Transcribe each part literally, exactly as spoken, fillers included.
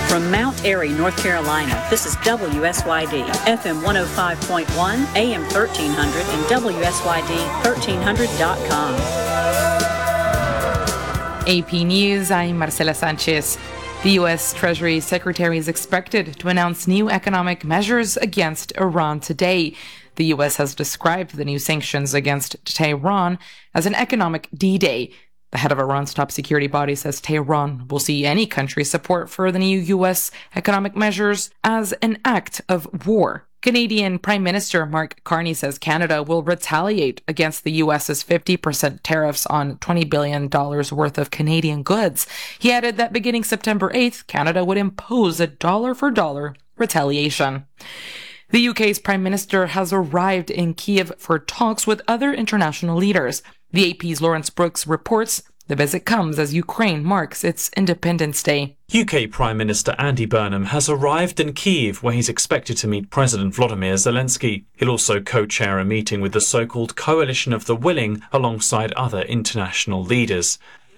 From Mount Airy, North Carolina, this is W S Y D, F M one oh five point one, A M thirteen hundred, and W S Y D thirteen hundred dot com. A P News, I'm Marcela Sanchez. The U S Treasury Secretary is expected to announce new economic measures against Iran today. The U S has described the new sanctions against Tehran as an economic D-Day. The head of Iran's top security body says Tehran will see any country's support for the new U S economic measures as an act of war. Canadian Prime Minister Mark Carney says Canada will retaliate against the U S's fifty percent tariffs on twenty billion dollars worth of Canadian goods. He added that beginning September eighth, Canada would impose a dollar-for-dollar retaliation. The U K's Prime Minister has arrived in Kyiv for talks with other international leaders. The A P's Lawrence Brooks reports the visit comes as Ukraine marks its Independence Day. U K Prime Minister Andy Burnham has arrived in Kyiv, where he's expected to meet President Volodymyr Zelensky. He'll also co-chair a meeting with the so-called Coalition of the Willing alongside other international leaders.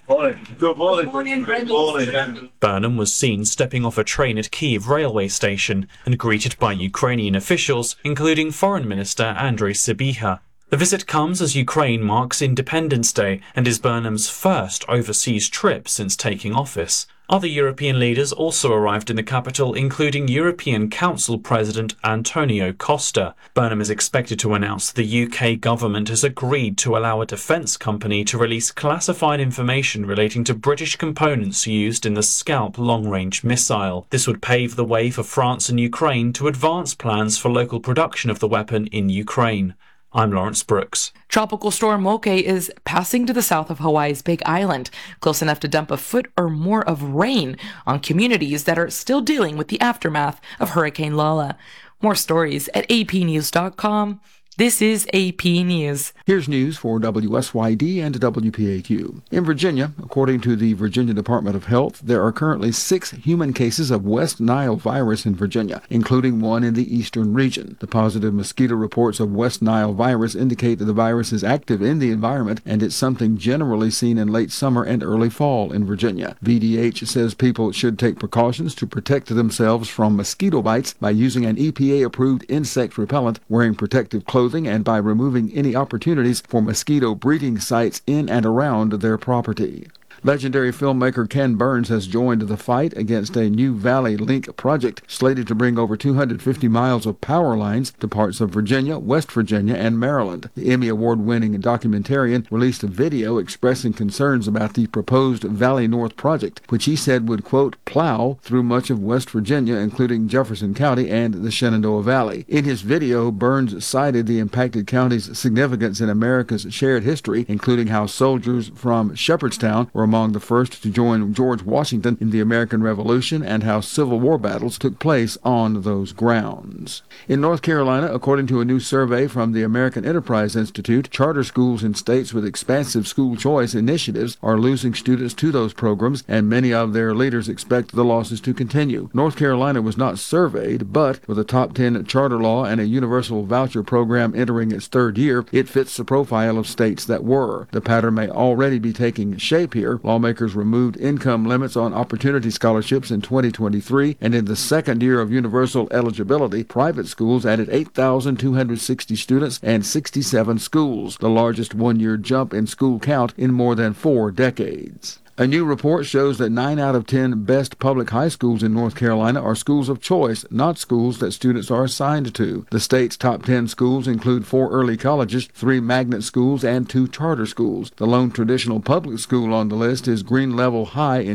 Good morning. Good morning. Burnham was seen stepping off a train at Kyiv railway station and greeted by Ukrainian officials, including Foreign Minister Andrei Sybiha. The visit comes as Ukraine marks Independence Day and is Burnham's first overseas trip since taking office. Other European leaders also arrived in the capital, including European Council President Antonio Costa. Burnham is expected to announce the U K government has agreed to allow a defence company to release classified information relating to British components used in the Scalp long-range missile. This would pave the way for France and Ukraine to advance plans for local production of the weapon in Ukraine. I'm Lawrence Brooks. Tropical storm Moke is passing to the south of Hawaii's Big Island, close enough to dump a foot or more of rain on communities that are still dealing with the aftermath of Hurricane Lala. More stories at A P news dot com. This is A P News. Here's news for W S Y D and W P A Q. In Virginia, according to the Virginia Department of Health, there are currently six human cases of West Nile virus in Virginia, including one in the eastern region. The positive mosquito reports of West Nile virus indicate that the virus is active in the environment, and it's something generally seen in late summer and early fall in Virginia. V D H says people should take precautions to protect themselves from mosquito bites by using an E P A-approved insect repellent, wearing protective clothing, and by removing any opportunities for mosquito breeding sites in and around their property. Legendary filmmaker Ken Burns has joined the fight against a new Valley Link project slated to bring over two hundred fifty miles of power lines to parts of Virginia, West Virginia, and Maryland. The Emmy Award-winning documentarian released a video expressing concerns about the proposed Valley North project, which he said would, quote, plow through much of West Virginia, including Jefferson County and the Shenandoah Valley. In his video, Burns cited the impacted county's significance in America's shared history, including how soldiers from Shepherdstown were among the first to join George Washington in the American Revolution, and how Civil War battles took place on those grounds. In North Carolina, according to a new survey from the American Enterprise Institute, charter schools in states with expansive school choice initiatives are losing students to those programs, and many of their leaders expect the losses to continue. North Carolina was not surveyed, but with a top ten charter law and a universal voucher program entering its third year, it fits the profile of states that were. The pattern may already be taking shape here. Lawmakers removed income limits on opportunity scholarships in twenty twenty-three, and in the second year of universal eligibility, private schools added eight thousand two hundred sixty students and sixty-seven schools, the largest one-year jump in school count in more than four decades. A new report shows that nine out of ten best public high schools in North Carolina are schools of choice, not schools that students are assigned to. The state's top ten schools include four early colleges, three magnet schools, and two charter schools. The lone traditional public school on the list is Green Level High in